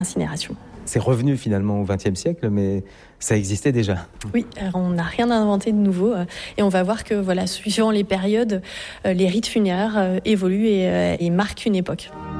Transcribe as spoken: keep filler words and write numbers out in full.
incinération. C'est revenu finalement au vingtième siècle, mais ça existait déjà. Oui, alors on n'a rien inventé de nouveau et on va voir que voilà, suivant les périodes, les rites funéraires évoluent et, et marquent une époque.